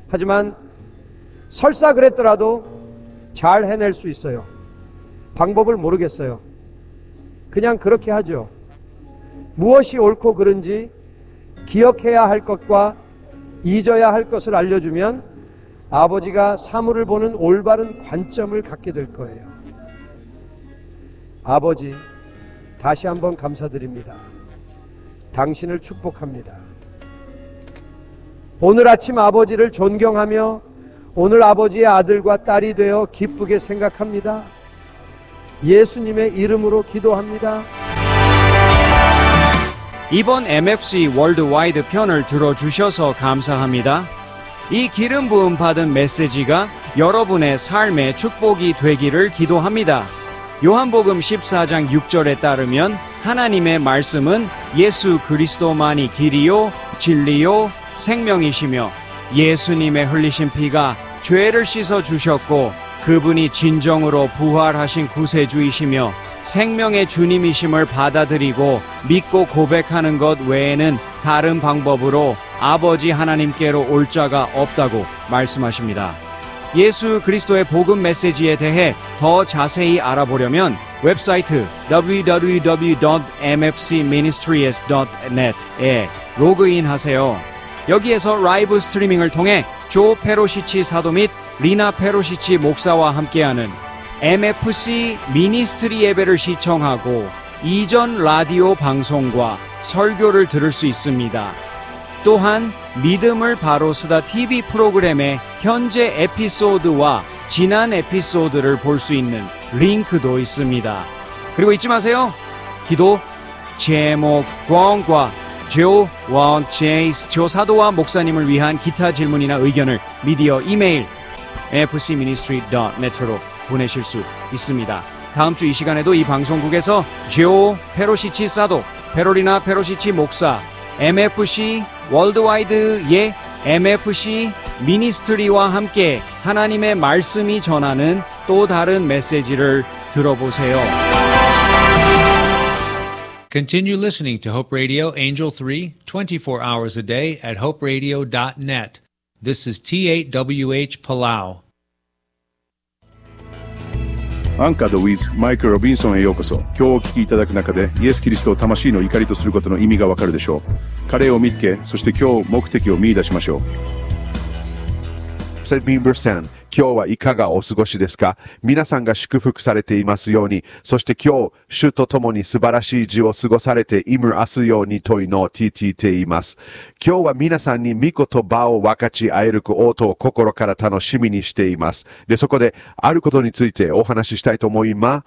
하지만 설사 그랬더라도 잘 해낼 수 있어요. 방법을 모르겠어요. 그냥 그렇게 하죠. 무엇이 옳고 그른지 기억해야 할 것과 잊어야 할 것을 알려주면 아버지가 사물을 보는 올바른 관점을 갖게 될 거예요. 아버지, 다시 한번 감사드립니다. 당신을 축복합니다. 오늘 아침 아버지를 존경하며 오늘 아버지의 아들과 딸이 되어 기쁘게 생각합니다. 예수님의 이름으로 기도합니다. 이번 MFC 월드와이드 편을 들어주셔서 감사합니다. 이 기름 부음 받은 메시지가 여러분의 삶의 축복이 되기를 기도합니다. 요한복음 14장 6절에 따르면 하나님의 말씀은 예수 그리스도만이 길이요 진리요 생명이시며 예수님의 흘리신 피가 죄를 씻어 주셨고 그분이 진정으로 부활하신 구세주이시며 생명의 주님이심을 받아들이고 믿고 고백하는 것 외에는 다른 방법으로 아버지 하나님께로 올 자가 없다고 말씀하십니다. 예수 그리스도의 복음 메시지에 대해 더 자세히 알아보려면 웹사이트 www.mfcministries.net에 로그인하세요. 여기에서 라이브 스트리밍을 통해 조 페로시치 사도 및 리나 페로시치 목사와 함께하는 MFC 미니스트리 예배를 시청하고 이전 라디오 방송과 설교를 들을 수 있습니다. 또한 믿음을 바로 쓰다 TV 프로그램의 현재 에피소드와 지난 에피소드를 볼 수 있는 링크도 있습니다. 그리고 잊지 마세요. 기도 제목 광과 조 원제이스 조사도와 목사님을 위한 기타 질문이나 의견을 미디어 이메일 fcministry.net로 보내실 수 있습니다. 다음 주 이 시간에도 이 방송국에서 조 페로시치 사도, 페로리나 페로시치 목사, MFC 월드와이드의 MFC 미니스트리와 함께 하나님의 말씀이 전하는 또 다른 메시지를 들어보세요. Continue listening to Hope Radio Angel 3 24 hours a day at hoperadio.net. This is T8WH Palau. アンカード with マイク・ロビンソンへようこそ。今日お聞きいただく中でイエス・キリストを魂の怒りとすることの意味がわかるでしょう。彼を見つけ、そして今日目的を見出しましょう。セミンブルさん、今日はいかがお過ごしですか？皆さんが祝福されていますように、そして今日、主と共に素晴らしい日を過ごされていますようにと祈っています。今日は皆さんに御言葉を分かち合えることを心から楽しみにしています。で、そこであることについてお話ししたいと思います。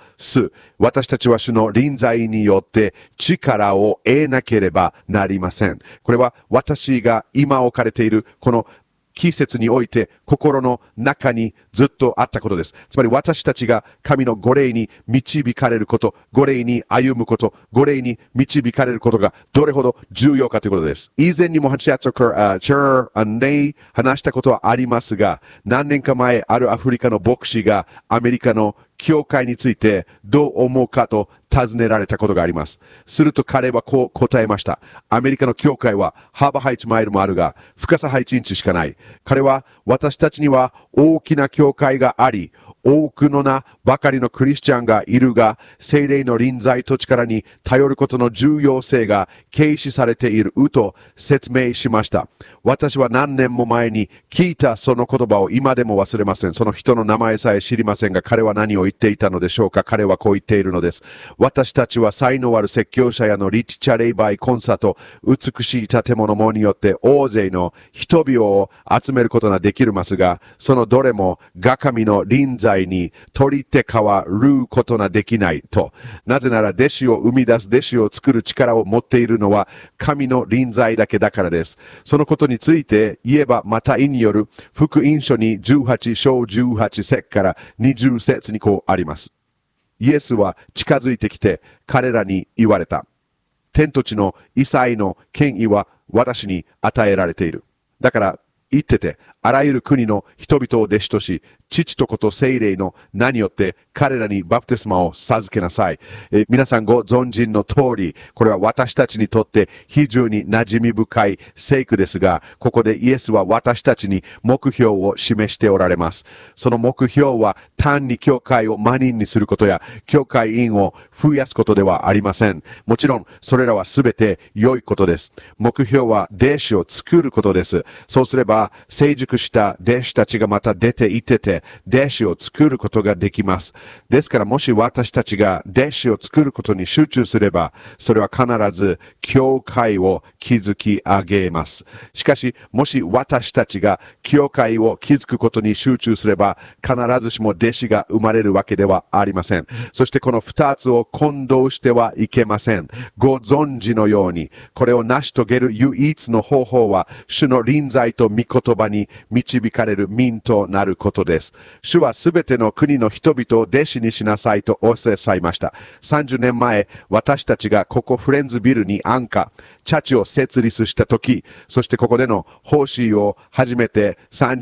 私たちは主の臨在によって力を得なければなりません。これは私が今置かれているこの季節において心の中にずっとあったことです。つまり私たちが神の御霊に導かれること、御霊に歩むこと、御霊に導かれることがどれほど重要かということです。以前にも話したことはありますが、何年か前あるアフリカの牧師がアメリカの教会についてどう思うかと尋ねられたことがあります。すると彼はこう答えました。アメリカの教会は幅8マイルもあるが、深さ8インチしかない。彼は私たちには大きな教会があり、多くの名ばかりのクリスチャンがいるが、聖霊の臨在と力に頼ることの重要性が軽視されていると説明しました。私は何年も前に聞いたその言葉を今でも忘れません。その人の名前さえ知りませんが、彼は何を言っていたのでしょうか。彼はこう言っているのです。私たちは才能ある説教者やのリッチチャレイバイコンサート、美しい建物もによって大勢の人々を集めることができますが、そのどれもが神の臨在に取り手変わることができないと。なぜなら弟子を生み出す、弟子を作る力を持っているのは神の臨在だけだからです。そのことについて言えば、マタイによる福音書に18章18節から20節にこうあります。イエスは近づいてきて彼らに言われた。天と地の一切の権威は私に与えられている。だから言ってて、あらゆる国の人々を弟子とし、父と子と聖霊の名によって彼らにバプテスマを授けなさい。皆さんご存知の通り、これは私たちにとって非常に馴染み深い聖句ですが、ここでイエスは私たちに目標を示しておられます。その目標は単に教会を万人にすることや、教会員を増やすことではありません。もちろん、それらはすべて良いことです。目標は弟子を作ることです。そうすれば、成熟した弟子たちがまた出て行ってて、弟子を作ることができます。ですから、もし私たちが弟子を作ることに集中すれば、それは必ず教会を築き上げます。しかし、もし私たちが教会を築くことに集中すれば、必ずしも弟子が生まれるわけではありません。そしてこの二つを混同してはいけません。ご存知のように、これを成し遂げる唯一の方法は、主の臨在と御言葉に導かれる民となることです。主はすべての国の人々を弟子にしなさいとおっしゃいました。30年前、私たちがここフレンズビルに安価、チャーチを設立したとき、そしてここでの奉仕を始めて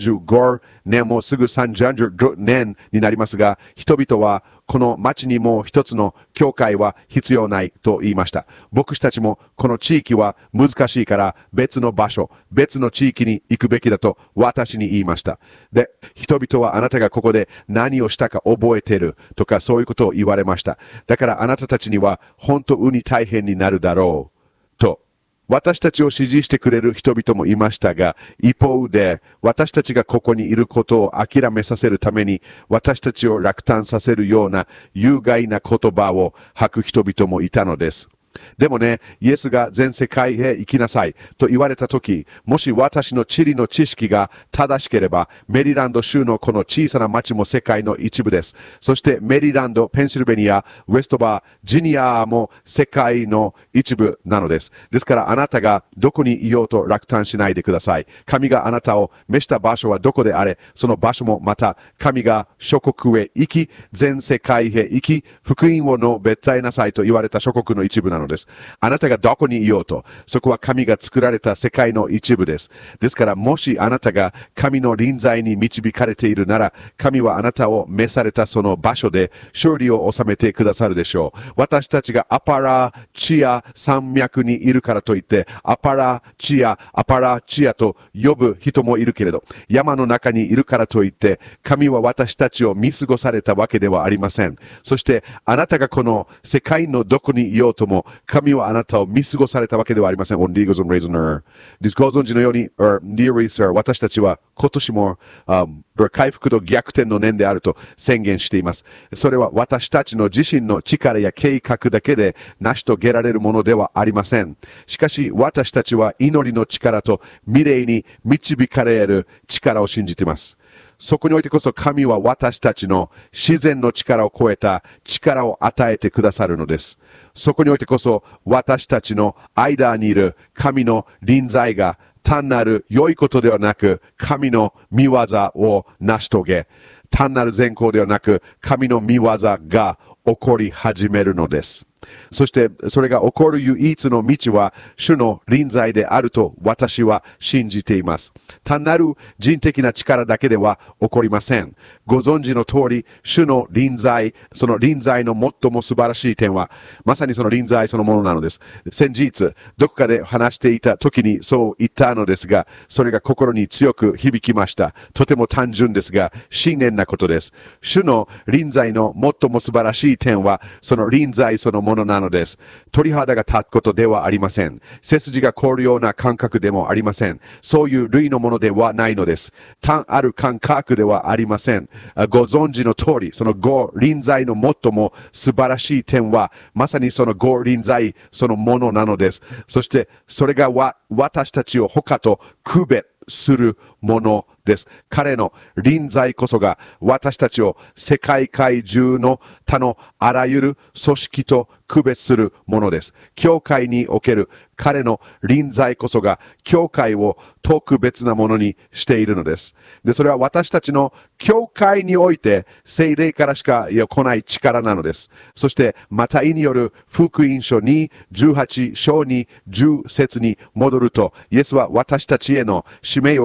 35年、もうすぐ30年になりますが、人々はこの町にもう一つの教会は必要ないと言いました。僕たちもこの地域は難しいから別の場所、別の地域に行くべきだと私に言いました。で、人々はあなたがここで何をしたか覚えているとかそういうことを言われました。だからあなたたちには本当に大変になるだろうと。私たちを支持してくれる人々もいましたが、一方で私たちがここにいることを諦めさせるために、私たちを落胆させるような有害な言葉を吐く人々もいたのです。でもね、イエスが全世界へ行きなさいと言われたとき、もし私の地理の知識が正しければ、メリーランド州のこの小さな町も世界の一部です。そしてメリーランド、ペンシルベニア、ウェストバージニアも世界の一部なのです。ですからあなたがどこにいようと落胆しないでください。神があなたを召した場所はどこであれ、その場所もまた神が諸国へ行き、全世界へ行き、福音を述べ伝えなさいと言われた諸国の一部なのです。あなたがどこにいようと、そこは神が作られた世界の一部です。ですから、もしあなたが神の臨在に導かれているなら、神はあなたを召されたその場所で勝利を収めてくださるでしょう。私たちがアパラチア山脈にいるからといって、アパラチアと呼ぶ人もいるけれど、山の中にいるからといって、神は私たちを見過ごされたわけではありません。そして、あなたがこの世界のどこにいようとも、神はあなたを見過ごされたわけではありません。ご存知のように、私たちは今年も回復と逆転の年であると宣言しています。それは私たちの自身の力や計画だけで成し遂げられるものではありません。しかし私たちは祈りの力と未来に導かれる力を信じています。そこにおいてこそ神は私たちの自然の力を超えた力を与えてくださるのです。そこにおいてこそ私たちの間にいる神の臨在が単なる良いことではなく神の御業を成し遂げ、単なる善行ではなく神の御業が起こり始めるのです。そしてそれが起こる唯一の道は主の臨在であると私は信じています。単なる人的な力だけでは起こりません。ご存知の通り、主の臨在、その臨在の最も素晴らしい点は、まさにその臨在そのものなのです。先日、どこかで話していた時にそう言ったのですが、それが心に強く響きました。とても単純ですが、真剣なことです。主の臨在の最も素晴らしい点は、その臨在そのものなのです。鳥肌が立つことではありません。背筋が凍るような感覚でもありません。そういう類のものではないのです。単ある感覚ではありません。ご存知の通り、そのご臨在の最も素晴らしい点は、まさにそのご臨在そのものなのです。そして、それが私たちを他と区別するものです。彼の臨在こそが私たちを世界中の他のあらゆる組織と区別するものです。教会における彼の臨在こそが教会を特別なものにしているのです。で、それは私たちの教会において聖霊からしか来ない力なのです。そしてマタイによる福音書に18章に10節に戻ると、イエスは私たちへの使命をこう続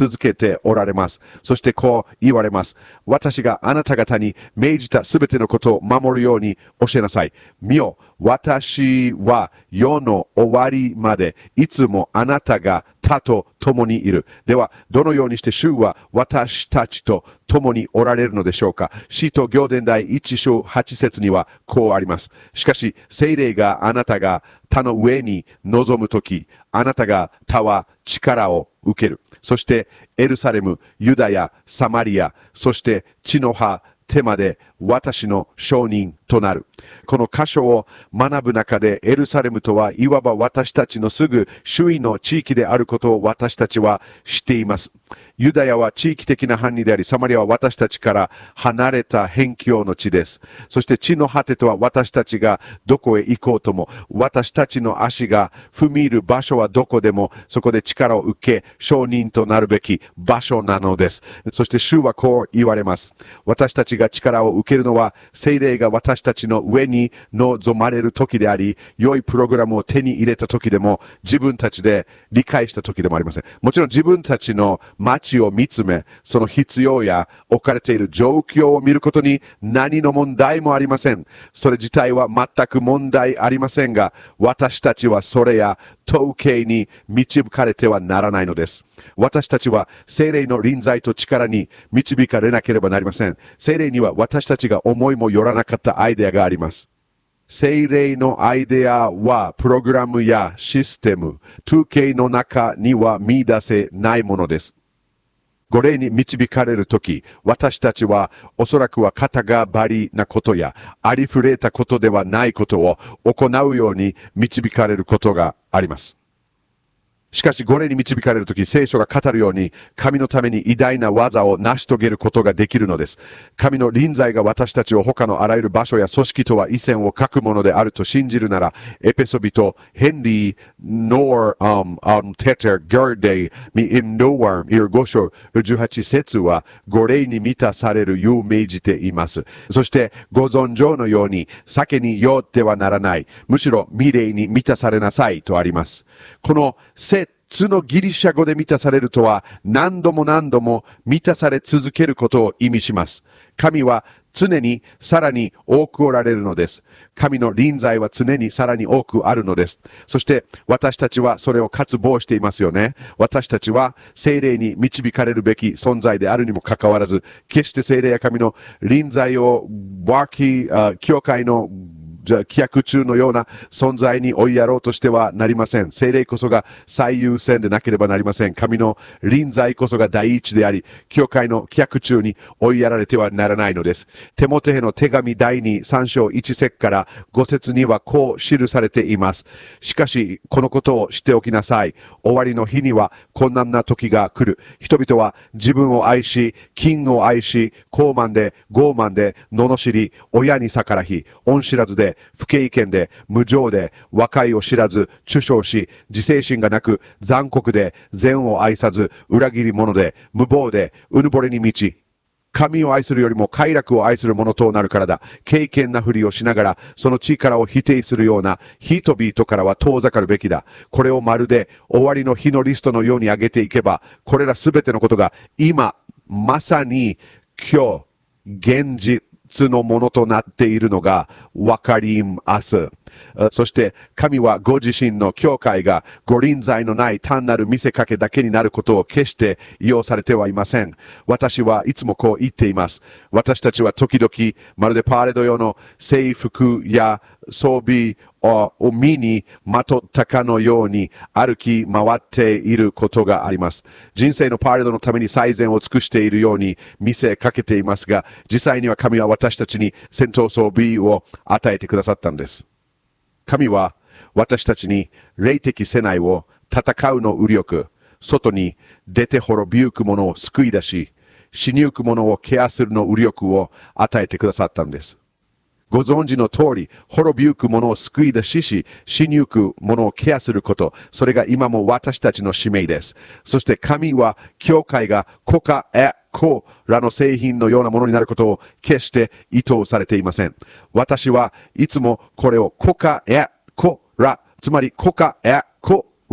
続けておられます。そしてこう言われます。私があなた方に命じたすべてのことを守るように教えなさい。見よ、私は世の終わりまでいつもあなたが他と共にいる。では、どのようにして主は私たちと共におられるのでしょうか。使徒行伝第1章8節にはこうあります。しかし、聖霊があなたが他の上に臨むとき、あなたが他は力を受ける。そして、エルサレム、ユダヤ、サマリア、そして地の葉、手まで私の証人となる。この箇所を学ぶ中でエルサレムとはいわば私たちのすぐ周囲の地域であることを私たちは知っています。ユダヤは地域的な範囲であり、サマリアは私たちから離れた辺境の地です。そして地の果てとは私たちがどこへ行こうとも、私たちの足が踏み入る場所はどこでも、そこで力を受け、証人となるべき場所なのです。そして主はこう言われます。私たちが力を受けるのは、聖霊が私たちの上に臨まれる時であり、良いプログラムを手に入れた時でも、自分たちで理解した時でもありません。もちろん自分たちの街を見つめ、その必要や置かれている状況を見ることに何の問題もありません。それ自体は全く問題ありませんが、私たちはそれや統計に導かれてはならないのです。私たちは聖霊の臨在と力に導かれなければなりません。聖霊には私たちが思いもよらなかったアイデアがあります。聖霊のアイデアはプログラムやシステム、統計の中には見出せないものです。ご霊に導かれるとき、私たちはおそらくは肩がばりなことやありふれたことではないことを行うように導かれることがあります。しかし、ご霊に導かれるとき、聖書が語るように、神のために偉大な技を成し遂げることができるのです。神の臨在が私たちを他のあらゆる場所や組織とは一線を画くものであると信じるなら、エペソビト、ヘンリー、ノー、テテル、ガーデイ、ミインノワーム、5章18節は、ご霊に満たされるよう命じています。そして、ご存知のように、酒に酔ってはならない。むしろ、未霊に満たされなさいとあります。こののギリシャ語で満たされるとは何度も何度も満たされ続けることを意味します。神は常にさらに多くおられるのです。神の臨在は常にさらに多くあるのです。そして私たちはそれを渇望していますよね。私たちは聖霊に導かれるべき存在であるにもかかわらず、決して聖霊や神の臨在を教会の規約中のような存在に追いやろうとしてはなりません。聖霊こそが最優先でなければなりません。神の臨在こそが第一であり、教会の規約中に追いやられてはならないのです。テモテへの手紙第3章1節から5節にはこう記されています。しかし、このことをしておきなさい。終わりの日には困難な時が来る。人々は自分を愛し、金を愛し、傲慢で、傲慢で、罵り、親に逆らい、恩知らずで、不敬虔で、無情で、和解を知らず、中傷し、自制心がなく、残酷で、善を愛さず、裏切り者で、無謀で、うぬぼれに満ち、神を愛するよりも快楽を愛する者となるからだ。敬虔なふりをしながら、その力を否定するような人々からは遠ざかるべきだ。これをまるで終わりの日のリストのように上げていけば、これらすべてのことが今、まさに今日、現実、のものとなっているのがわかります。そして神はご自身の教会がご臨在のない単なる見せかけだけになることを決して要されてはいません。私はいつもこう言っています。私たちは時々まるでパレード用の制服や装備を身にまとったかのように歩き回っていることがあります。人生のパレードのために最善を尽くしているように見せかけていますが、実際には神は私たちに戦闘装備を与えてくださったんです。神は私たちに霊的世内を戦うの右力、外に出て滅びゆく者を救い出し、死にゆく者をケアするの右力を与えてくださったんです。ご存知の通り、滅びゆく者を救い出し、死にゆく者をケアすること、それが今も私たちの使命です。そして神は、教会がコカらの製品のようなものになることを決して意図されていません。私はいつもこれをコら、つまりコ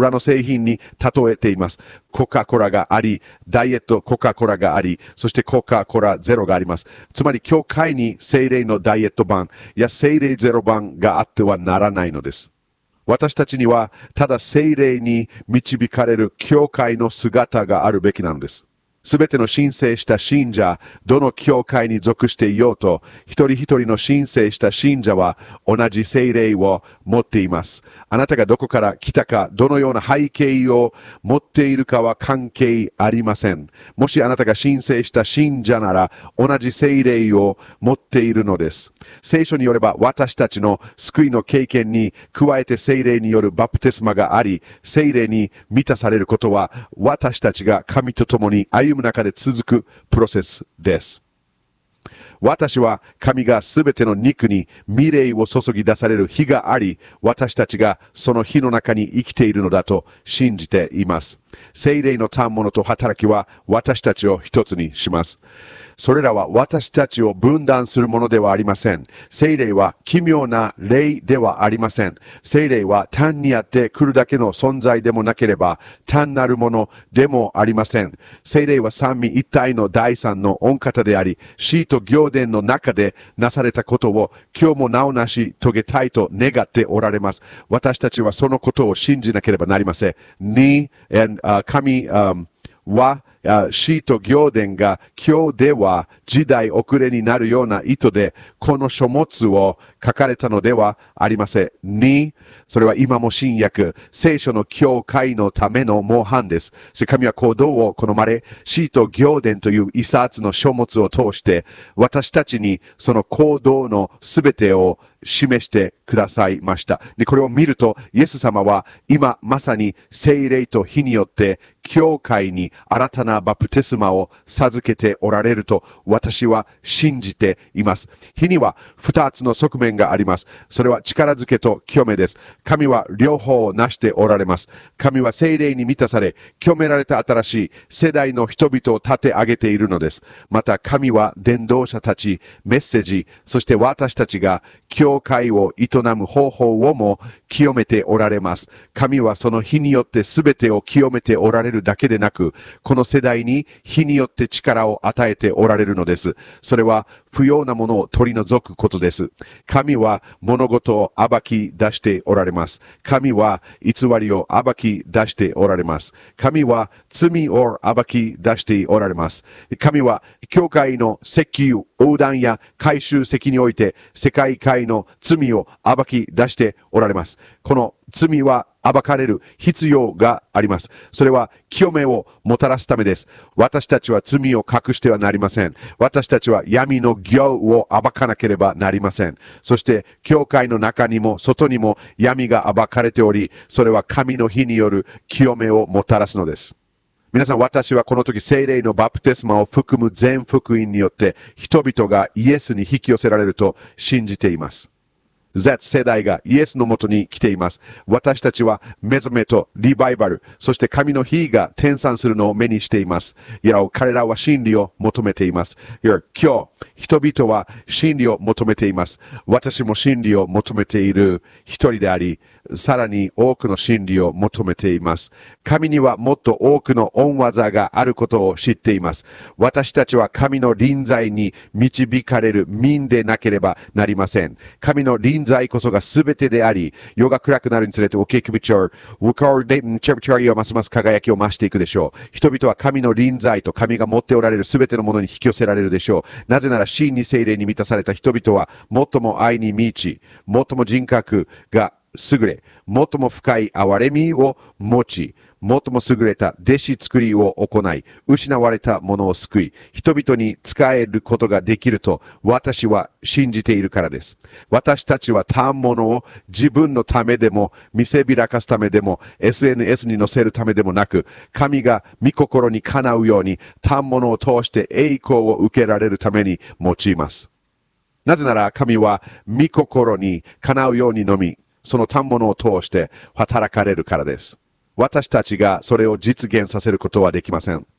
裏の製品に例えています。コカ・コーラがあり、ダイエットコカ・コーラがあり、そしてコカ・コーラゼロがあります。つまり、教会に聖霊のダイエット版や聖霊ゼロ版があってはならないのです。私たちには、ただ聖霊に導かれる教会の姿があるべきなのです。すべての申請した信者、どの教会に属していようと、一人一人の申請した信者は同じ聖霊を持っています。あなたがどこから来たか、どのような背景を持っているかは関係ありません。もしあなたが申請した信者なら、同じ聖霊を持っているのです。聖書によれば、私たちの救いの経験に加えて聖霊によるバプテスマがあり、聖霊に満たされることは、私たちが神と共に歩む中で続くプロセスです。私は神がすべての肉に未霊を注ぎ出される日があり、私たちがその日の中に生きているのだと信じています。聖霊の賜物と働きは私たちを一つにします。それらは私たちを分断するものではありません。聖霊は奇妙な霊ではありません。聖霊は単にあって来るだけの存在でもなければ単なるものでもありません。聖霊は三位一体の第三の御方であり、使徒行伝の中でなされたことを今日もなおなし遂げたいと願っておられます。私たちはそのことを信じなければなりません。神は使徒行伝が今日では時代遅れになるような意図でこの書物を書かれたのではありません。それは今も新約、聖書の教会のための模範です。神は行動を好まれ、使徒行伝という一冊の書物を通して私たちにその行動のすべてを示してくださいました。で、これを見ると、イエス様は今まさに聖霊と火によって教会に新たなバプテスマを授けておられると私は信じています。火には二つの側面があります。それは力づけと清めです。神は両方を成しておられます。神は聖霊に満たされ、清められた新しい世代の人々を立て上げているのです。また神は伝道者たち、メッセージ、そして私たちが教会を営む方法をも清めておられます。神はその火によって全てを清めておられるだけでなく、この世代に火によって力を与えておられるのです。それは不要なものを取り除くことです。神は物事を暴き出しておられます。神は偽りを暴き出しておられます。神は罪を暴き出しておられます。神は教会の石油、横断や回収責において世界会の罪を暴き出しておられます。この罪は暴かれる必要があります。それは清めをもたらすためです。私たちは罪を隠してはなりません。私たちは闇の業を暴かなければなりません。そして教会の中にも外にも闇が暴かれており、それは神の火による清めをもたらすのです。皆さん、私はこの時聖霊のバプテスマを含む全福音によって人々がイエスに引き寄せられると信じています。Z 世代がイエスのもとに来ています。私たちは目覚めとリバイバル、そして神の火が転散するのを目にしています。彼らは真理を求めています。今日、人々は真理を求めています。私も真理を求めている一人であり、さらに多くの真理を求めています。神にはもっと多くの恩技があることを知っています。私たちは神の臨在に導かれる民でなければなりません。神の臨在こそが全てであり、夜が暗くなるにつれて、チェプチャリはますます輝きを増していくでしょう。人々は神の臨在と神が持っておられる全てのものに引き寄せられるでしょう。なぜなら真に聖霊に満たされた人々は、最も愛に満ち、最も人格が優れ、最も深い憐れみを持ち、最も優れた弟子作りを行い、失われたものを救い、人々に仕えることができると私は信じているからです。私たちは賜物を自分のためでも、見せびらかすためでも、SNS に載せるためでもなく、神が御心にかなうように賜物を通して栄光を受けられるために用います。なぜなら神は御心にかなうようにのみ、その賜物を通して働かれるからです。私たちがそれを実現させることはできません。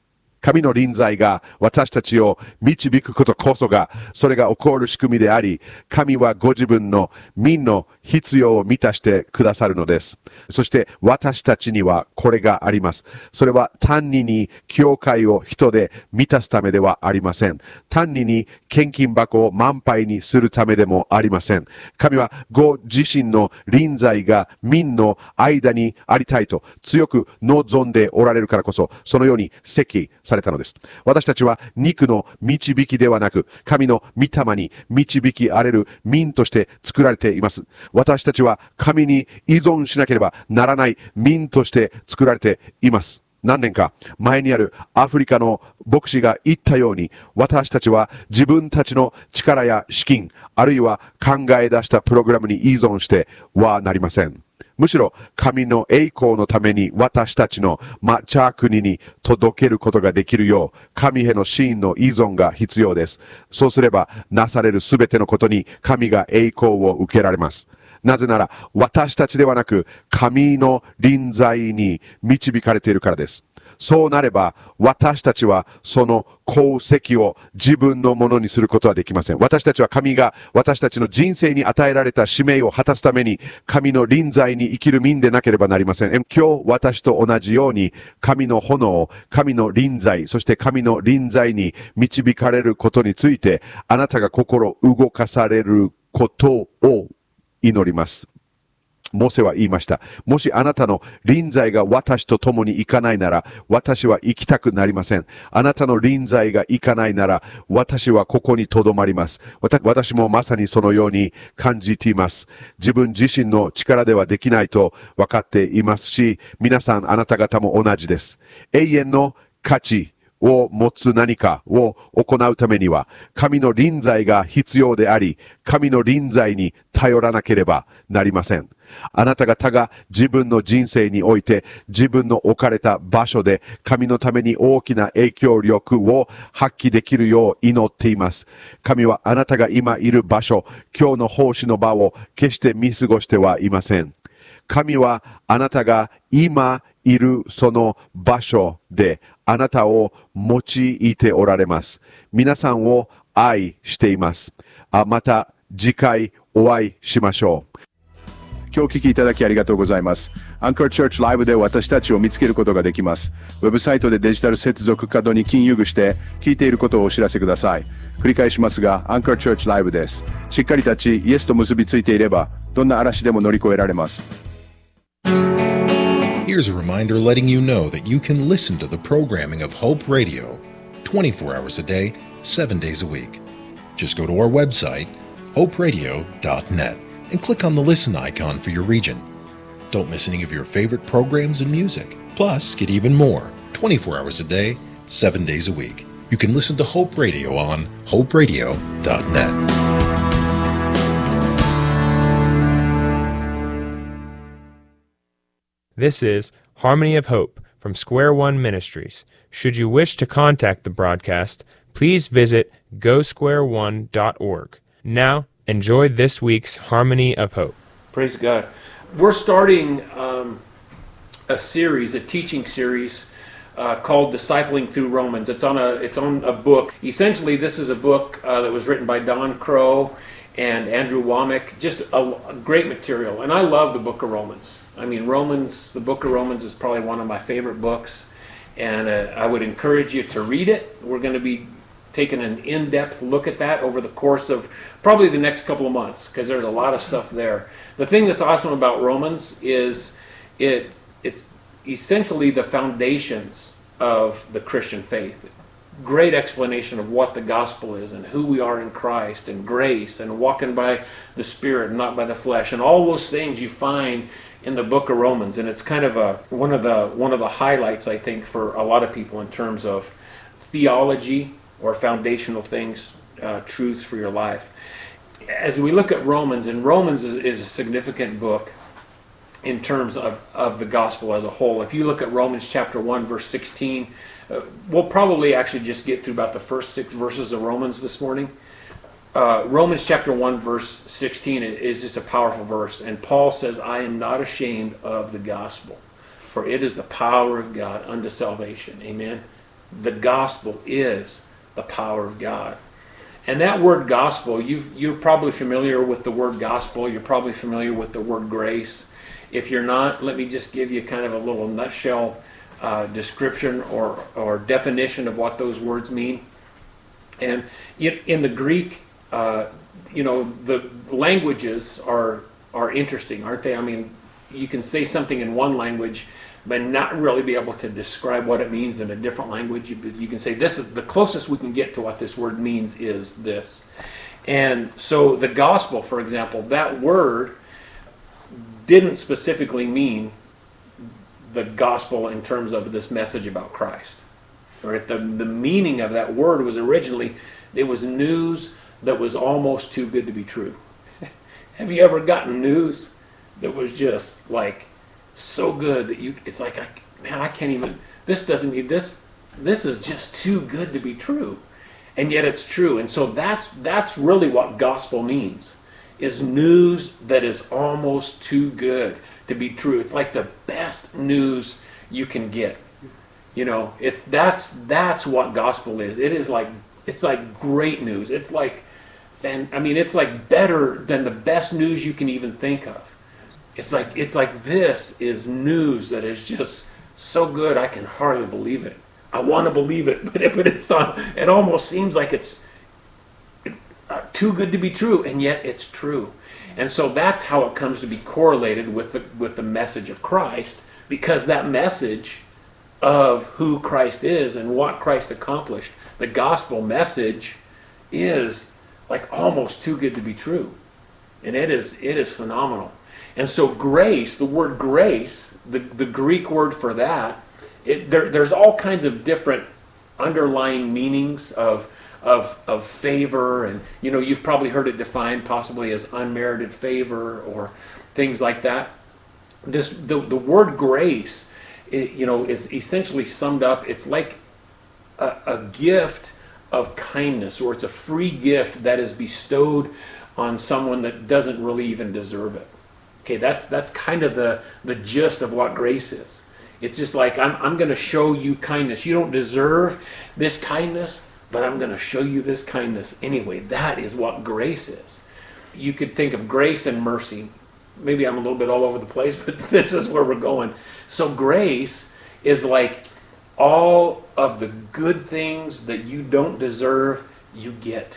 神の臨在が私たちを導くことこそが、それが起こる仕組みであり、神はご自分の民の必要を満たしてくださるのです。そして私たちにはこれがあります。それは単に教会を人で満たすためではありません。単に献金箱を満杯にするためでもありません。神はご自身の臨在が民の間にありたいと強く望んでおられるからこそ、そのように設計されたのです。私たちは肉の導きではなく、神の御霊に導きあれる民として作られています。私たちは神に依存しなければならない民として作られています。何年か前にあるアフリカの牧師が言ったように、私たちは自分たちの力や資金、あるいは考え出したプログラムに依存してはなりません。むしろ神の栄光のために私たちの抹茶国に届けることができるよう、神への真の依存が必要です。そうすればなされるすべてのことに神が栄光を受けられます。なぜなら私たちではなく神の臨在に導かれているからです。そうなれば私たちはその功績を自分のものにすることはできません。私たちは神が私たちの人生に与えられた使命を果たすために神の臨在に生きる民でなければなりません。今日私と同じように神の炎、神の臨在、そして神の臨在に導かれることについてあなたが心動かされることを祈ります。モーセは言いました。もしあなたの臨在が私と共に行かないなら、私は行きたくなりません。あなたの臨在が行かないなら、私はここに留まります。私もまさにそのように感じています。自分自身の力ではできないと分かっていますし、皆さんあなた方も同じです。永遠の価値を持つ何かを行うためには、神の臨在が必要であり、神の臨在に頼らなければなりません。あなた方が自分の人生において、自分の置かれた場所で、神のために大きな影響力を発揮できるよう祈っています。神はあなたが今いる場所、今日の奉仕の場を決して見過ごしてはいません。神はあなたが今いるその場所であなたを用いておられます。皆さんを愛しています。また次回お会いしましょう。今日聞きいただきありがとうございます。アンカーチャーチライブで私たちを見つけることができます。ウェブサイトでデジタル接続カードに金融具して聞いていることをお知らせください。繰り返しますが、アンカーチャーチライブです。しっかり立ち、イエスと結びついていれば、どんな嵐でも乗り越えられます。 Here's a reminder letting you know that you can listen to the programming of Hope Radio 24 hours a day, 7 days a week. Just go to our website, hoperadio.net, and click on the listen icon for your region. Don't miss any of your favorite programs and music. Plus, get even more 24 hours a day, 7 days a week. You can listen to Hope Radio on hoperadio.net. This is Harmony of Hope from Square One Ministries. Should you wish to contact the broadcast, please visit gosquareone.org. Now, enjoy this week's Harmony of Hope. Praise God. We're starting a series, a teaching series called Discipling Through Romans. It's on a book. Essentially, this is a book that was written by Don Crow and Andrew Womack. Just a great material. And I love the book of Romans. I mean, the book of Romans is probably one of my favorite books, and I would encourage you to read it. We're going to be taking an in-depth look at that over the course of probably the next couple of months, because there's a lot of stuff there. The thing that's awesome about Romans is it's essentially the foundations of the Christian faith. Great explanation of what the gospel is and who we are in Christ and grace and walking by the Spirit and not by the flesh, and all those things you find in the book of Romans, and it's kind of one of the highlights, I think, for a lot of people in terms of theology or foundational things, truths for your life. As we look at Romans, and Romans is a significant book in terms of the gospel as a whole. If you look at Romans chapter 1, verse 16, we'll probably actually just get through about the first 6 verses of Romans this morning. Romans chapter 1 verse 16 is just a powerful verse, and Paul says, I am not ashamed of the gospel, for it is the power of God unto salvation. Amen. the gospel is the power of God. And that word gospel, you're probably familiar with the word gospel. You're probably familiar with the word grace. If you're not, let me just give you kind of a little nutshell description or definition of what those words mean. And in the Greek, the languages are interesting, aren't they? I mean, you can say something in one language but not really be able to describe what it means in a different language. You can say, this is the closest we can get to what this word means is this. And so the gospel, for example, that word didn't specifically mean the gospel in terms of this message about Christ. Right? The meaning of that word was originally, it was news that was almost too good to be true. Have you ever gotten news that was just like so good that it's like, I can't even, this is just too good to be true. And yet it's true. And so that's really what gospel means, is news that is almost too good to be true. It's like the best news you can get. That's what gospel is. It's like great news. It's like better than the best news you can even think of. It's like this is news that is just so good I can hardly believe it. I want to believe it, but it almost seems like it's too good to be true, and yet it's true. And so that's how it comes to be correlated with the message of Christ, because that message of who Christ is and what Christ accomplished, the gospel message, is like almost too good to be true, and it is phenomenal. And so grace, the word grace, the Greek word for that, there's all kinds of different underlying meanings of favor, and you've probably heard it defined possibly as unmerited favor or things like that. The word grace, is essentially summed up. It's like a gift of kindness, or it's a free gift that is bestowed on someone that doesn't really even deserve it. Okay, that's kind of the gist of what grace is. It's just like, I'm going to show you kindness. You don't deserve this kindness, but I'm going to show you this kindness anyway. That is what grace is. You could think of grace and mercy. Maybe I'm a little bit all over the place, but this is where we're going. So grace is like all of the good things that you don't deserve, you get.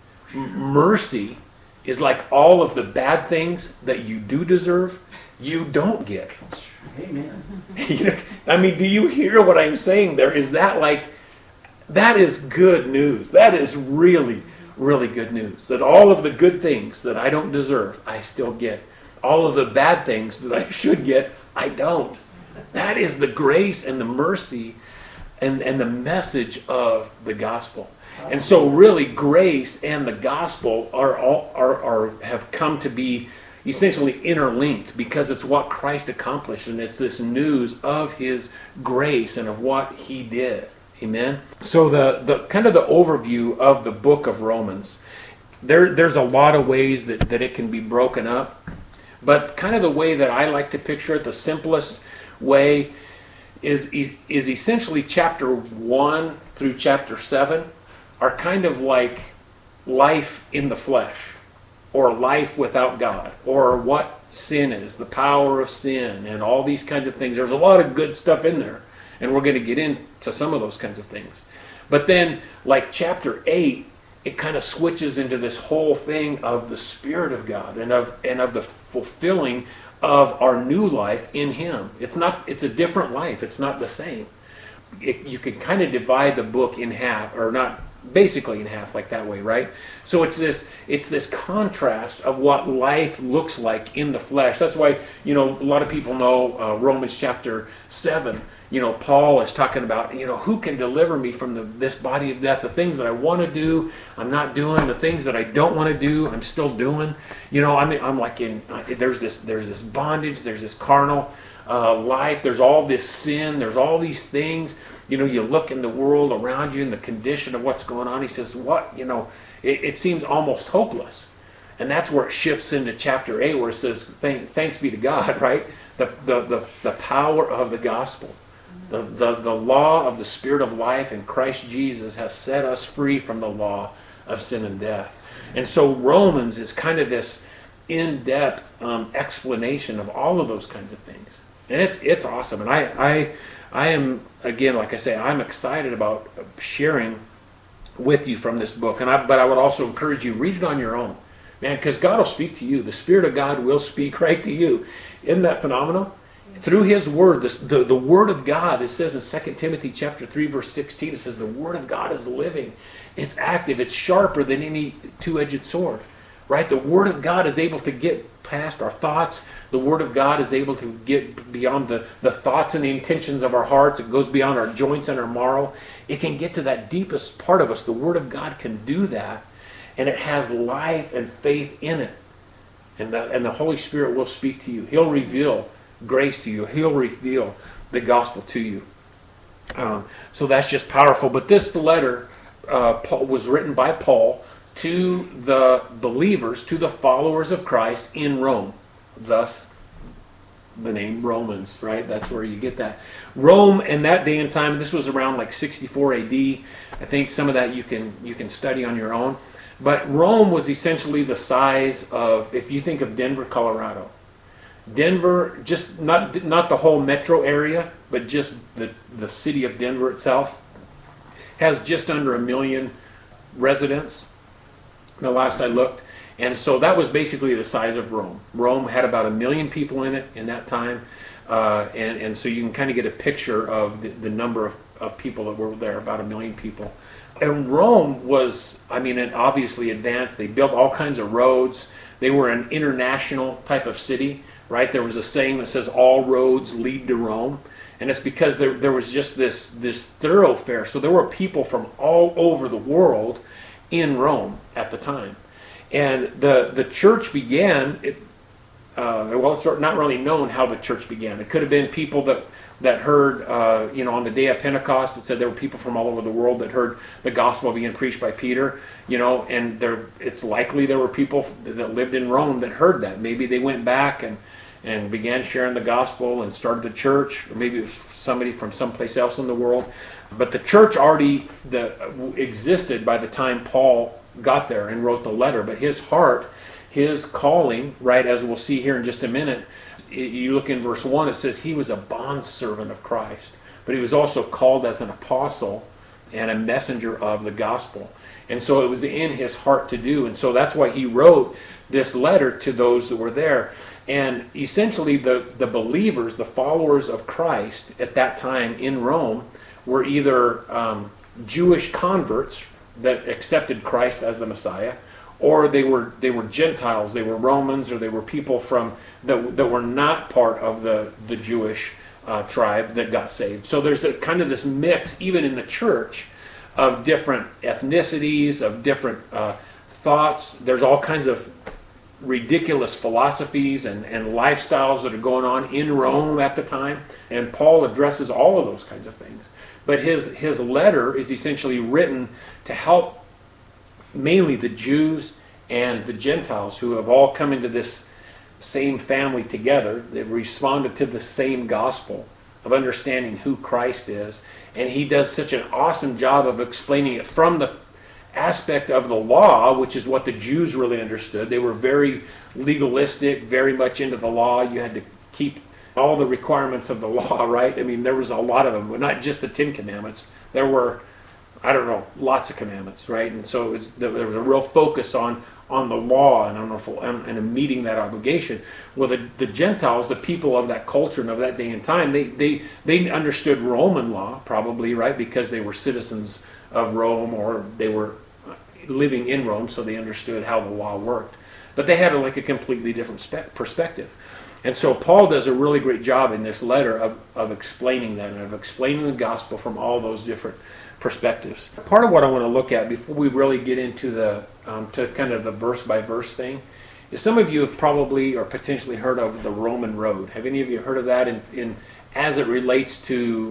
Mercy is like all of the bad things that you do deserve, you don't get. Amen. Do you hear what I'm saying there? Is that that is good news. That is really, really good news. That all of the good things that I don't deserve, I still get. All of the bad things that I should get, I don't. That is the grace and the mercy and the message of the gospel. And so really grace and the gospel have come to be essentially interlinked, because it's what Christ accomplished, and it's this news of his grace and of what he did. Amen. So the kind of the overview of the book of Romans, there's a lot of ways that it can be broken up, but kind of the way that I like to picture it, the simplest way is essentially chapter 1 through chapter 7 are kind of like life in the flesh, or life without God, or what sin is, the power of sin, and all these kinds of things. There's a lot of good stuff in there, and we're going to get into some of those kinds of things. But then, like chapter 8, it kind of switches into this whole thing of the Spirit of God and of the fulfilling of our new life in Him. It's a different life. It's not the same. You could kind of divide the book in half, or not basically in half, like that way, right? So it's this contrast of what life looks like in the flesh. That's why a lot of people know Romans chapter 7. Paul is talking about who can deliver me from this body of death. The things that I want to do, I'm not doing. The things that I don't want to do, I'm still doing. I'm like there's this bondage. There's this carnal life. There's all this sin. There's all these things. You look in the world around you and the condition of what's going on. He says, it seems almost hopeless. And that's where it shifts into chapter 8, where it says, thanks be to God, right? The power of the gospel. The law of the Spirit of life in Christ Jesus has set us free from the law of sin and death. And so Romans is kind of this in-depth explanation of all of those kinds of things. And it's awesome. And I am, again, like I say, I'm excited about sharing with you from this book. But I would also encourage you, read it on your own. Man, because God will speak to you. The Spirit of God will speak right to you. Isn't that phenomenal? Through His Word, the Word of God, it says in 2 Timothy chapter 3, verse 16, it says the Word of God is living. It's active. It's sharper than any two-edged sword. Right? The Word of God is able to get past our thoughts. The Word of God is able to get beyond the thoughts and the intentions of our hearts. It goes beyond our joints and our marrow. It can get to that deepest part of us. The Word of God can do that. And it has life and faith in it. And the Holy Spirit will speak to you. He'll reveal grace to you. He'll reveal the gospel to you. So that's just powerful. But this letter was written by Paul to the believers, to the followers of Christ in Rome. Thus, the name Romans, right? That's where you get that. Rome in that day and time, this was around like 64 AD. I think some of that you can study on your own. But Rome was essentially the size of, if you think of Denver, Colorado. Denver, just not the whole metro area, but just the city of Denver itself, has just under 1 million residents, the last I looked. And so that was basically the size of Rome. Rome had about 1 million people in it in that time. And so you can kind of get a picture of the number of people that were there, about 1 million people. And Rome was, it obviously advanced. They built all kinds of roads. They were an international type of city, right? There was a saying that says all roads lead to Rome. And it's because there was just this thoroughfare. So there were people from all over the world in Rome at the time. And the church began, it's not really known how the church began. It could have been people that heard, on the day of Pentecost, it said there were people from all over the world that heard the gospel being preached by Peter, and it's likely there were people that lived in Rome that heard that. Maybe they went back and began sharing the gospel and started a church, or maybe it was somebody from someplace else in the world. But the church already existed by the time Paul got there and wrote the letter. But his heart, his calling, right, as we'll see here in just a minute, you look in verse 1, it says he was a bondservant of Christ, but he was also called as an apostle and a messenger of the gospel. And so it was in his heart to do. And so that's why he wrote this letter to those that were there. And essentially the believers, the followers of Christ at that time in Rome were either Jewish converts that accepted Christ as the Messiah, or they were Gentiles, they were Romans, or they were people that were not part of the Jewish tribe that got saved. So there's kind of this mix, even in the church, of different ethnicities, of different thoughts. There's all kinds of ridiculous philosophies and lifestyles that are going on in Rome at the time, and Paul addresses all of those kinds of things. But his letter is essentially written to help mainly the Jews and the Gentiles who have all come into this same family together. They've responded to the same gospel of understanding who Christ is. And he does such an awesome job of explaining it from the aspect of the law, which is what the Jews really understood. They were very legalistic, very much into the law. You had to keep all the requirements of the law, right? There was a lot of them, but not just the 10 Commandments. There were, lots of commandments, right? And so there was a real focus on the law and meeting that obligation. Well, the Gentiles, the people of that culture and of that day and time, they understood Roman law probably, right? Because they were citizens of Rome, or they were living in Rome, so they understood how the law worked. But they had a completely different perspective. And so Paul does a really great job in this letter of explaining that, and of explaining the gospel from all those different perspectives. Part of what I want to look at before we really get into to kind of the verse by verse thing is, some of you have probably or potentially heard of the Roman road. Have any of you heard of that in as it relates to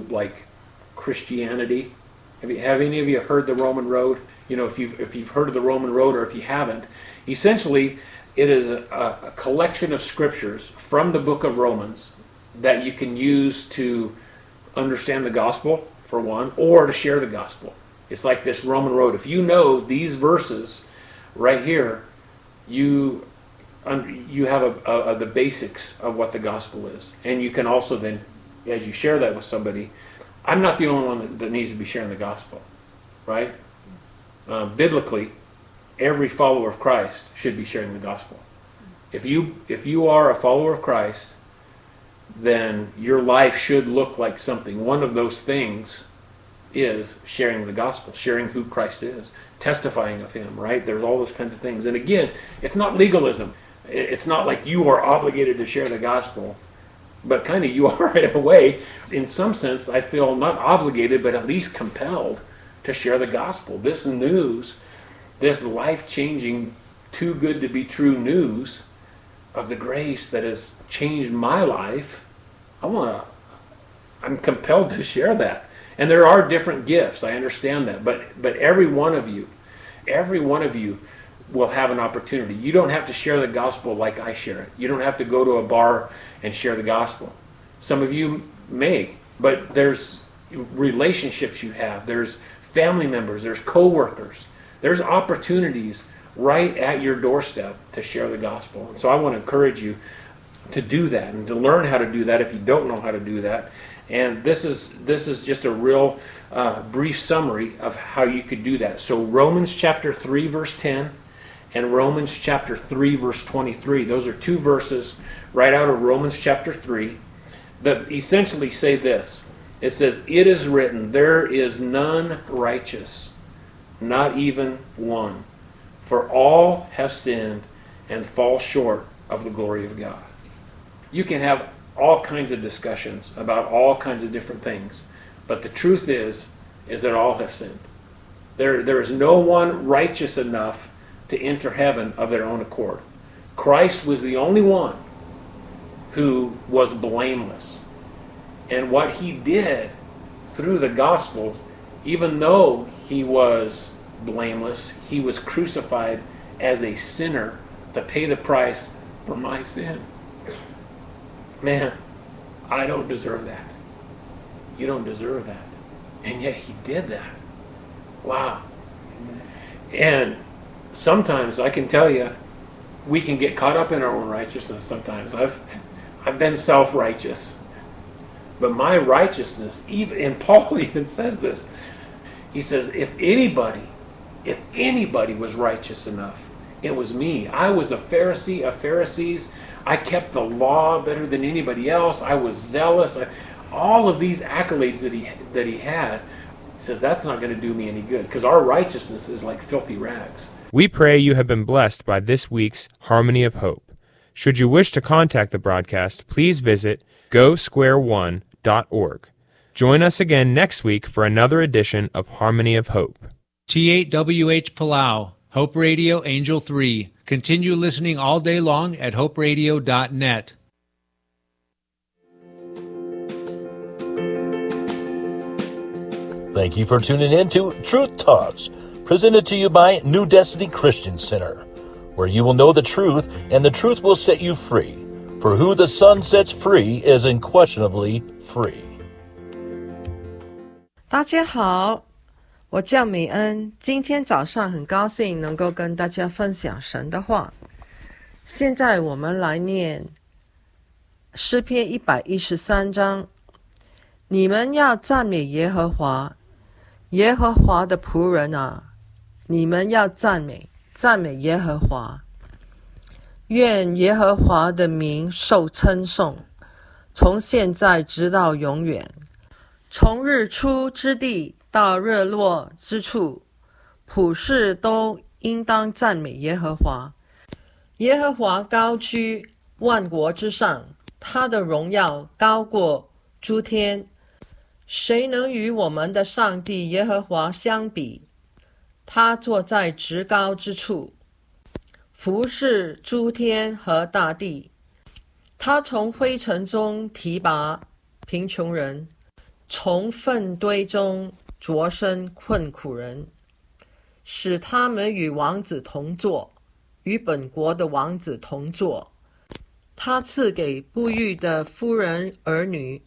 Christianity? Have any of you heard the Roman road? If you've heard of the Roman road, or if you haven't, essentially it is a collection of scriptures from the book of Romans that you can use to understand the gospel, for one, or to share the gospel. It's like this Roman road. If you know these verses right here, you have the basics of what the gospel is. And you can also then, as you share that with somebody, I'm not the only one that needs to be sharing the gospel, right? Biblically, every follower of Christ should be sharing the gospel. If you are a follower of Christ, then your life should look like something. One of those things is sharing the gospel, sharing who Christ is, testifying of him, right? There's all those kinds of things. And again, it's not legalism. It's not like you are obligated to share the gospel, but kind of you are in a way. In some sense, I feel not obligated, but at least compelled to share the gospel. This news, this life-changing, too good to be true news of the grace that has changed my life, I'm compelled to share that. And there are different gifts, I understand that, but every one of you will have an opportunity. You don't have to share the gospel like I share it. You don't have to go to a bar and share the gospel. Some of you may, but there's relationships you have. There's family members, there's co-workers. There's opportunities right at your doorstep to share the gospel. And so I want to encourage you to do that and to learn how to do that if you don't know how to do that. And this is just a real brief summary of how you could do that. So Romans chapter 3 verse 10 and Romans chapter 3 verse 23. Those are two verses right out of Romans chapter 3 that essentially say this. It says, "It is written, there is none righteous, not even one. For all have sinned and fall short of the glory of God." You can have all kinds of discussions about all kinds of different things, but the truth is that all have sinned. There is no one righteous enough to enter heaven of their own accord. Christ was the only one who was blameless. And what he did through the gospel, even though he was blameless, he was crucified as a sinner to pay the price for my sin. Man, I don't deserve that. You don't deserve that. And yet he did that. Wow. And sometimes I can tell you, we can get caught up in our own righteousness sometimes. I've been self-righteous. But my righteousness, and Paul even says this, he says, if anybody was righteous enough, it was me. I was a Pharisee of Pharisees. I kept the law better than anybody else. I was zealous. All of these accolades that he had, he says that's not going to do me any good because our righteousness is like filthy rags. We pray you have been blessed by this week's Harmony of Hope. Should you wish to contact the broadcast, please visit GoSquare1.org. Join us again next week for another edition of Harmony of Hope. T8WH Palau, Hope Radio Angel 3. Continue listening all day long at hoperadio.net. Thank you for tuning in to Truth Talks, presented to you by New Destiny Christian Center, where you will know the truth and the truth will set you free. For who the Son sets free is unquestionably free. 大家好，我叫美恩，今天早上很高兴能够跟大家分享神的话。现在我们来念诗篇113章。你们要赞美耶和华，耶和华的仆人啊，你们要赞美耶和华。愿耶和华的名受称颂，从现在直到永远。从日出之地到日落之处，普世都应当赞美耶和华。耶和华高居万国之上，他的荣耀高过诸天。谁能与我们的上帝耶和华相比？他坐在至高之处，服侍诸天和大地。他从灰尘中提拔贫穷人，从粪堆中擢升困苦人，使他们与王子同坐，与本国的王子同坐。他赐给不育的妇人儿女，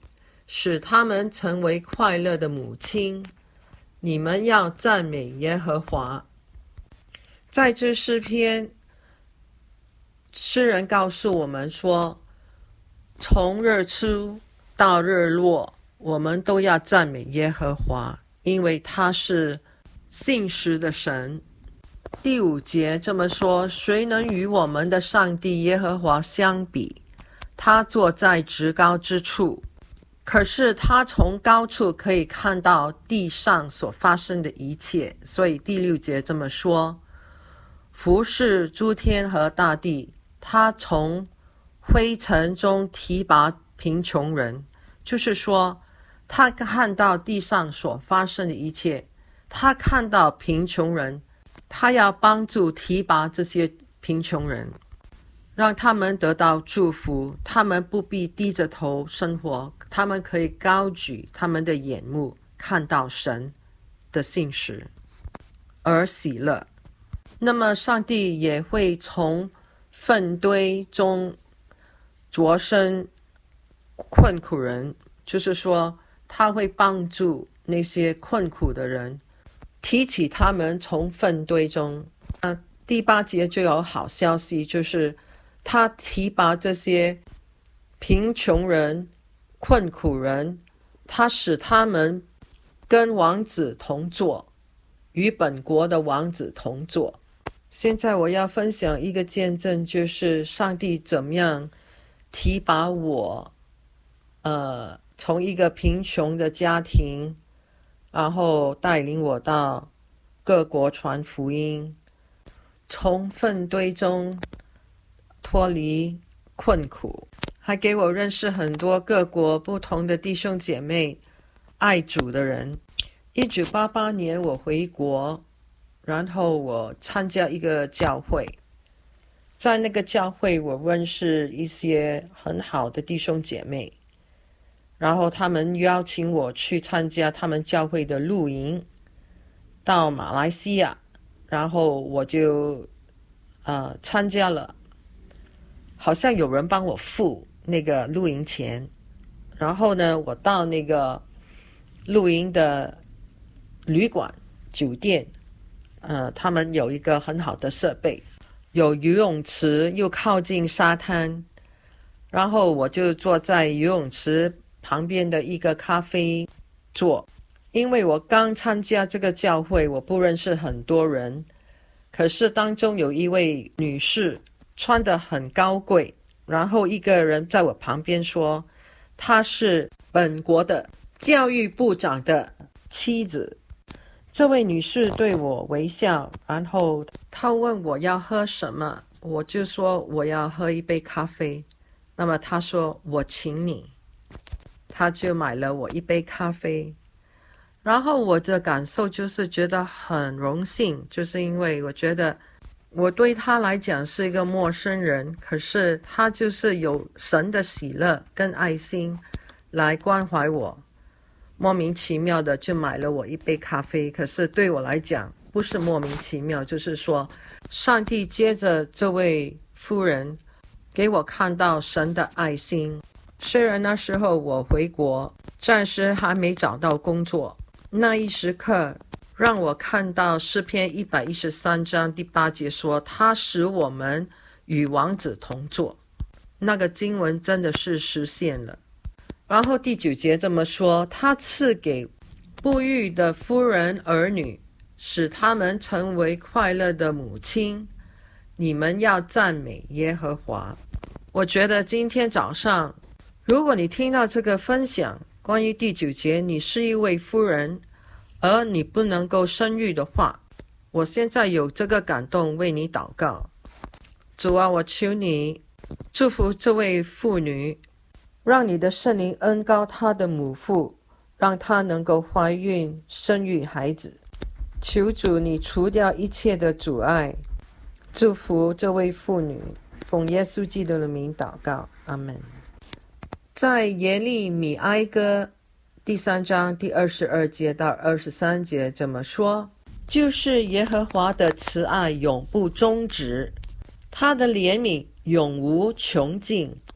使他们成为快乐的母亲。你们要赞美耶和华。在这诗篇，诗人告诉我们说，从日出到日落，我们都要赞美耶和华，因为他是信实的神。第5节这么说，谁能与我们的上帝耶和华相比？他坐在至高之处，可是他从高处可以看到地上所发生的一切。所以第6节这么说，服侍诸天和大地，他从灰尘中提拔贫穷人，就是说他看到地上所发生的一切，他看到贫穷人，他要帮助提拔这些贫穷人，让他们得到祝福，他们不必低着头生活，他们可以高举他们的眼目，看到神的信实而喜乐。那么上帝也会从粪堆中擢升困苦人，就是说他会帮助那些困苦的人，提起他们从粪堆中。第8节就有好消息，就是他提拔这些贫穷人、困苦人，他使他们跟王子同坐，与本国的王子同坐。现在我要分享一个见证，就是上帝怎么样提拔我，从一个贫穷的家庭，然后带领我到各国传福音，从粪堆中脱离困苦，还给我认识很多各国不同的弟兄姐妹，爱主的人。1988年我回国，然后我参加一个教会，在那个教会我认识一些很好的弟兄姐妹，然后他们邀请我去参加他们教会的露营，到马来西亚，然后我就参加了，好像有人帮我付那个露营钱，然后呢我到那个露营的旅馆酒店，他们有一个很好的设备，有游泳池，又靠近沙滩，然后我就坐在游泳池旁边的一个咖啡座。因为我刚参加这个教会，我不认识很多人，可是当中有一位女士穿得很高贵，然后一个人在我旁边说她是本国的教育部长的妻子。这位女士对我微笑，然后她问我要喝什么，我就说我要喝一杯咖啡。那么她说我请你，她就买了我一杯咖啡。然后我的感受就是觉得很荣幸，就是因为我觉得我对她来讲是一个陌生人，可是她就是有神的喜乐跟爱心来关怀我，莫名其妙的就买了我一杯咖啡。可是对我来讲不是莫名其妙，就是说上帝接着这位夫人给我看到神的爱心。虽然那时候我回国，暂时还没找到工作，那一时刻让我看到诗篇113章第8节说，他使我们与王子同坐。那个经文真的是实现了。然后第9节这么说，他赐给不育的夫人儿女，使他们成为快乐的母亲。你们要赞美耶和华。我觉得今天早上，如果你听到这个分享，关于第9节，你是一位夫人，而你不能够生育的话，我现在有这个感动为你祷告。主啊，我求你祝福这位妇女，让你的圣灵恩膏她的母腹，让她能够怀孕生育孩子。求主你除掉一切的阻碍，祝福这位妇女，奉耶稣基督的名祷告，阿们。在耶利米哀歌第3章第22节到23节这么说，就是耶和华的慈爱永不终止，他的怜悯永无穷尽，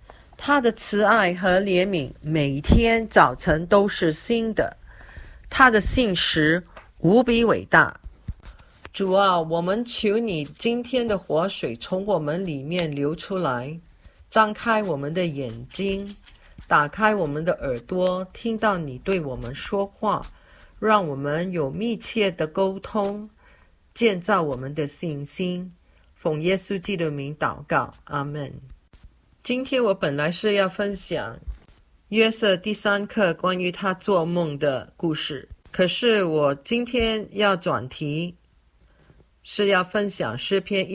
他的慈爱和怜悯每天早晨都是新的，他的信实无比伟大。主啊，我们求你今天的活水从我们里面流出来，张开我们的眼睛，打开我们的耳朵，听到你对我们说话，让我们有密切的沟通，建造我们的信心。奉耶稣基督的名祷告，阿们。今天我本来是要分享约瑟第3课关于他做梦的故事，可是我今天要转题，是要分享诗篇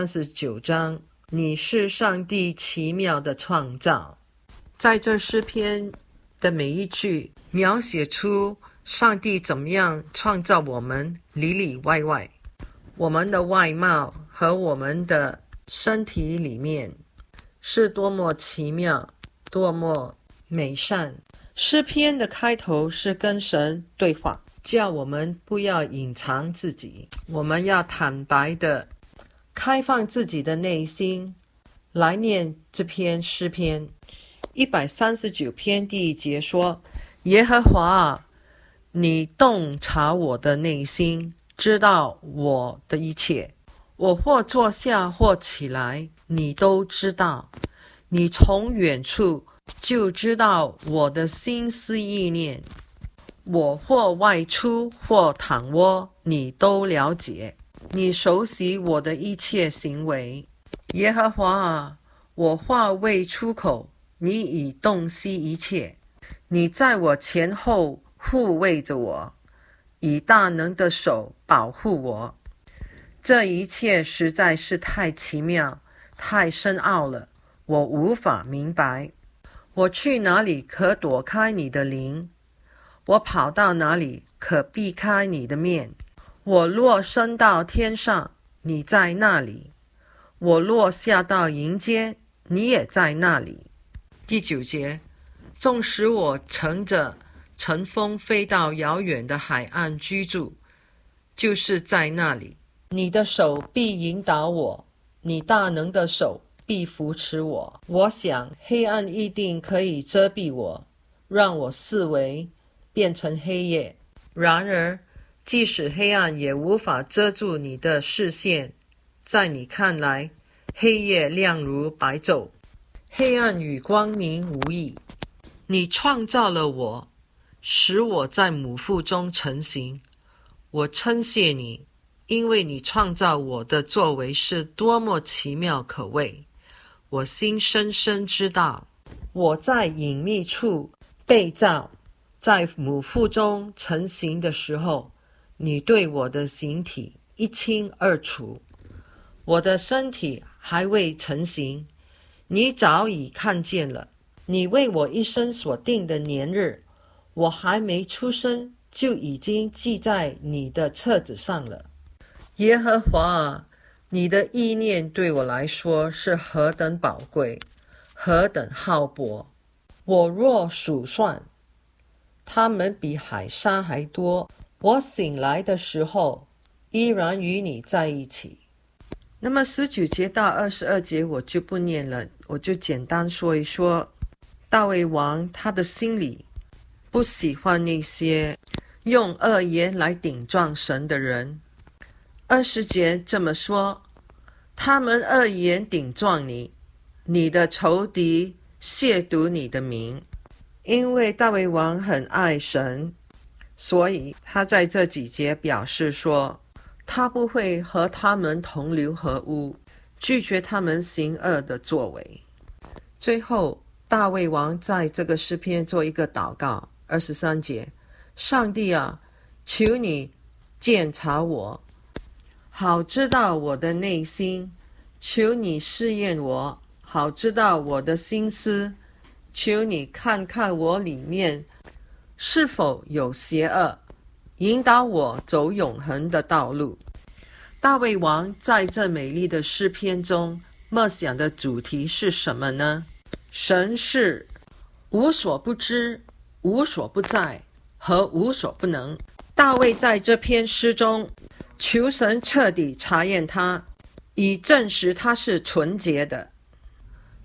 139章，你是上帝奇妙的创造。在这诗篇的每一句描写出上帝怎么样创造我们里里外外，我们的外貌和我们的身体里面是多么奇妙，多么美善。诗篇的开头是跟神对话，叫我们不要隐藏自己，我们要坦白的开放自己的内心来念这篇诗篇。139篇第1节说，耶和华啊，你洞察我的内心，知道我的一切，我或坐下或起来，你都知道，你从远处就知道我的心思意念，我或外出或躺卧，你都了解，你熟悉我的一切行为。耶和华啊，我话未出口，你已洞悉一切，你在我前后护卫着我，以大能的手保护我。这一切实在是太奇妙，太深奥了，我无法明白。我去哪里可躲开你的灵？我跑到哪里可避开你的面？我若升到天上，你在那里；我若下到阴间，你也在那里。第9节，纵使我乘着乘风飞到遥远的海岸居住，就是在那里，你的手必引导我，你大能的手必扶持我。我想黑暗一定可以遮蔽我，让我四围变成黑夜，然而即使黑暗也无法遮住你的视线，在你看来，黑夜亮如白昼，黑暗与光明无异。你创造了我，使我在母腹中成形。我称谢你，因为你创造我的作为是多么奇妙可畏。我心深深知道，我在隐秘处被造，在母腹中成形的时候，你对我的形体一清二楚。我的身体还未成形，你早已看见了。你为我一生所定的年日，我还没出生，就已经记在你的册子上了。耶和华啊，你的意念对我来说是何等宝贵，何等浩博。我若数算，他们比海沙还多。我醒来的时候，依然与你在一起。那么19节到22节我就不念了，我就简单说一说大卫王他的心里不喜欢那些用恶言来顶撞神的人。20节这么说，他们恶言顶撞你，你的仇敌亵渎你的名。因为大卫王很爱神，所以他在这几节表示说，他不会和他们同流合污，拒绝他们行恶的作为。最后大卫王在这个诗篇做一个祷告，23节，上帝啊，求你鉴察我，好知道我的内心，求你试验我，好知道我的心思，求你看看我里面是否有邪恶，引导我走永恒的道路。大卫王在这美丽的诗篇中默想的主题是什么呢？神是无所不知、无所不在和无所不能。大卫在这篇诗中求神彻底查验他，以证实他是纯洁的。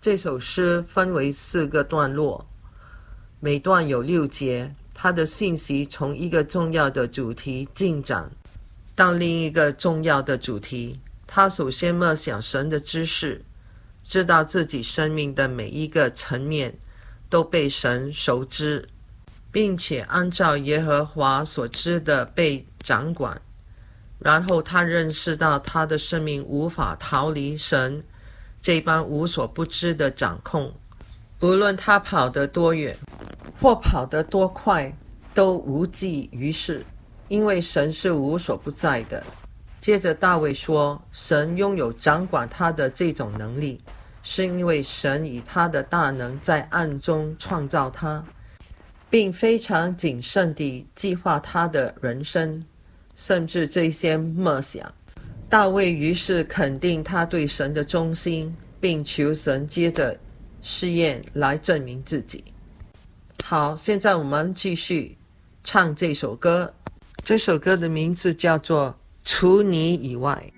这首诗分为4个段落，每段有6节，它的信息从一个重要的主题进展到另一个重要的主题。他首先默想神的知识，知道自己生命的每一个层面都被神熟知，并且按照耶和华所知的被掌管。然后他认识到他的生命无法逃离神这般无所不知的掌控，不论他跑得多远或跑得多快，都无济于事，因为神是无所不在的。接着大卫说，神拥有掌管他的这种能力，是因为神以他的大能在暗中创造他，并非常谨慎地计划他的人生，甚至这些默想。大卫于是肯定他对神的忠心，并求神接着试验来证明自己。好，现在我们继续唱这首歌。这首歌的名字叫做除你以外。